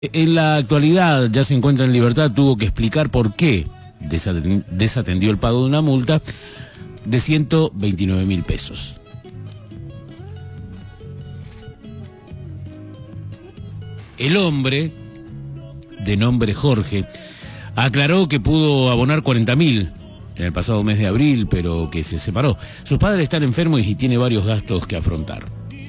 En la actualidad ya se encuentra en libertad, tuvo que explicar por qué desatendió el pago de una multa de 129.000 pesos. El hombre, de nombre Jorge, aclaró que pudo abonar 40.000 en el pasado mes de abril, pero que se separó. Sus padres están enfermos y tiene varios gastos que afrontar.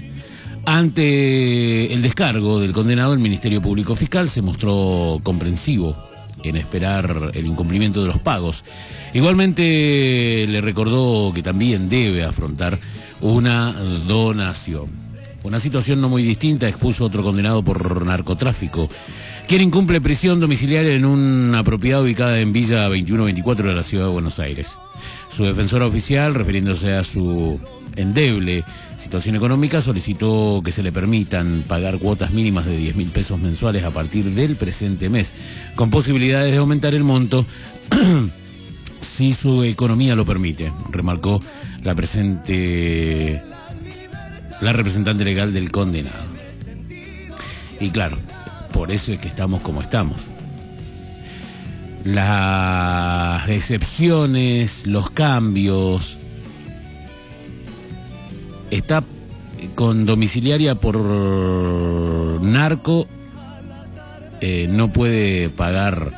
Ante el descargo del condenado, el Ministerio Público Fiscal se mostró comprensivo en esperar el incumplimiento de los pagos. Igualmente le recordó que también debe afrontar una donación. Una situación no muy distinta expuso otro condenado por narcotráfico, quien incumple prisión domiciliaria en una propiedad ubicada en Villa 2124 de la ciudad de Buenos Aires. Su defensora oficial, refiriéndose a su endeble situación económica, solicitó que se le permitan pagar cuotas mínimas de 10.000 pesos mensuales a partir del presente mes, con posibilidades de aumentar el monto si su economía lo permite, remarcó la representante legal del condenado. Y claro, por eso es que estamos como estamos. Las excepciones, los cambios. Está con domiciliaria por narco, no puede pagar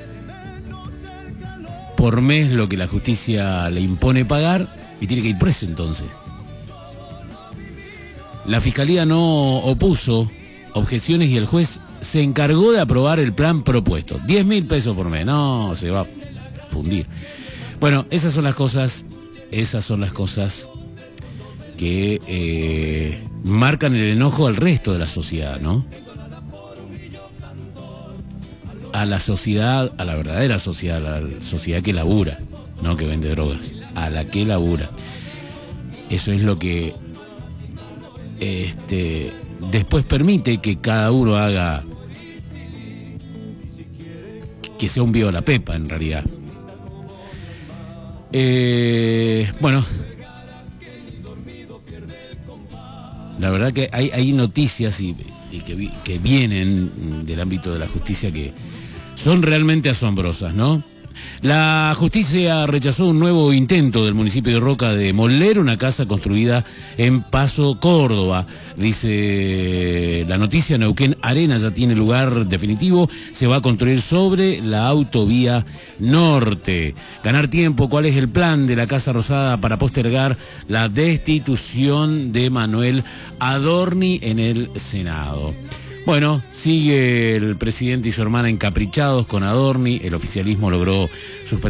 por mes lo que la justicia le impone pagar y tiene que ir preso entonces. La fiscalía no opuso objeciones y el juez se encargó de aprobar el plan propuesto. 10.000 pesos por mes, no, se va a fundir. Bueno, esas son las cosas que marcan el enojo al resto de la sociedad, ¿no? A la sociedad, a la verdadera sociedad, a la sociedad que labura, no que vende drogas, a la que labura. Eso es lo que después permite que cada uno haga, que sea un vivo la pepa en realidad. Bueno, la verdad que hay noticias y que vienen del ámbito de la justicia que son realmente asombrosas, ¿no? La justicia rechazó un nuevo intento del municipio de Roca de demoler una casa construida en Paso, Córdoba. Dice la noticia, Neuquén Arena ya tiene lugar definitivo, se va a construir sobre la autovía norte. Ganar tiempo, ¿cuál es el plan de la Casa Rosada para postergar la destitución de Manuel Adorni en el Senado? Bueno, sigue el presidente y su hermana encaprichados con Adorni, el oficialismo logró suspender